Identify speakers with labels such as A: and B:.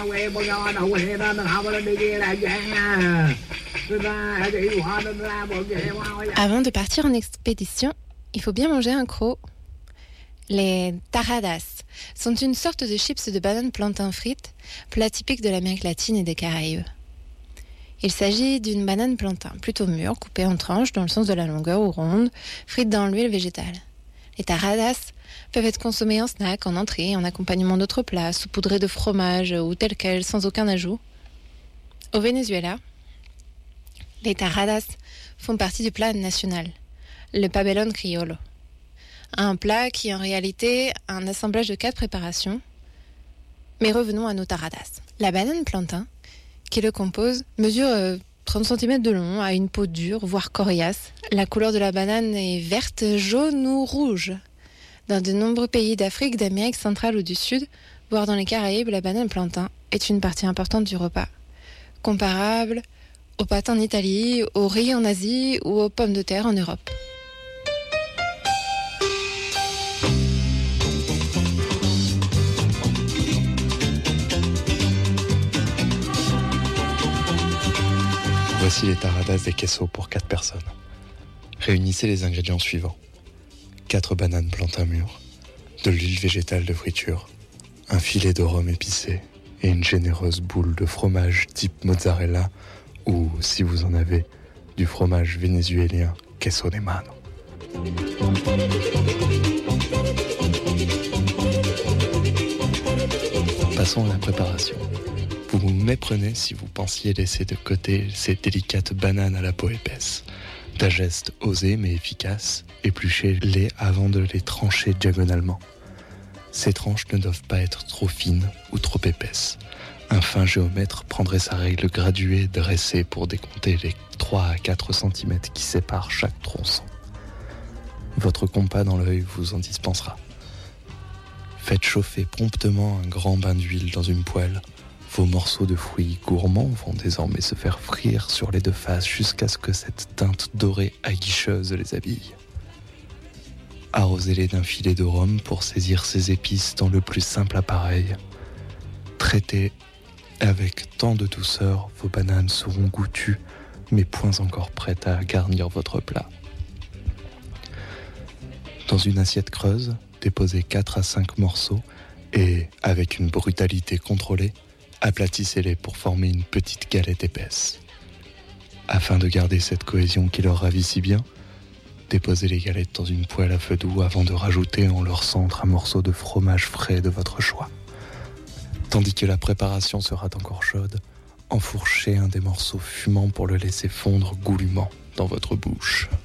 A: Avant de partir en expédition, il faut bien manger un croc. Les taradas sont une sorte de chips de banane plantain frites, plat typique de l'Amérique latine et des Caraïbes. Il s'agit d'une banane plantain plutôt mûre, coupée en tranches dans le sens de la longueur ou ronde, frite dans l'huile végétale. Les taradas peuvent être consommées en snack, en entrée, en accompagnement d'autres plats, saupoudrées de fromage ou telles quelles, sans aucun ajout. Au Venezuela, les taradas font partie du plat national, le pabellón criollo. Un plat qui est en réalité un assemblage de 4 préparations. Mais revenons à nos taradas. La banane plantain, qui le compose, mesure 30 cm de long, a une peau dure, voire coriace. La couleur de la banane est verte, jaune ou rouge. Dans de nombreux pays d'Afrique, d'Amérique centrale ou du Sud, voire dans les Caraïbes, la banane plantain est une partie importante du repas. Comparable aux pâtes en Italie, au riz en Asie ou aux pommes de terre en Europe.
B: Voici les taradas de queso pour 4 personnes. Réunissez les ingrédients suivants. 4 bananes plantain mûres, de l'huile végétale de friture, un filet de rhum épicé et une généreuse boule de fromage type mozzarella ou, si vous en avez, du fromage vénézuélien queso de mano. Passons à la préparation. Vous vous méprenez si vous pensiez laisser de côté ces délicates bananes à la peau épaisse. D'un geste osé mais efficace, épluchez-les avant de les trancher diagonalement. Ces tranches ne doivent pas être trop fines ou trop épaisses. Un fin géomètre prendrait sa règle graduée dressée pour décompter les 3 à 4 cm qui séparent chaque tronçon. Votre compas dans l'œil vous en dispensera. Faites chauffer promptement un grand bain d'huile dans une poêle. Vos morceaux de fruits gourmands vont désormais se faire frire sur les 2 faces jusqu'à ce que cette teinte dorée aguicheuse les habille. Arrosez-les d'un filet de rhum pour saisir ces épices dans le plus simple appareil. Traitez avec tant de douceur, vos bananes seront goûtues, mais point encore prêtes à garnir votre plat. Dans une assiette creuse, déposez 4 à 5 morceaux et, avec une brutalité contrôlée, aplatissez-les pour former une petite galette épaisse. Afin de garder cette cohésion qui leur ravit si bien, déposez les galettes dans une poêle à feu doux avant de rajouter en leur centre un morceau de fromage frais de votre choix. Tandis que la préparation sera encore chaude, enfourchez un des morceaux fumants pour le laisser fondre goulûment dans votre bouche.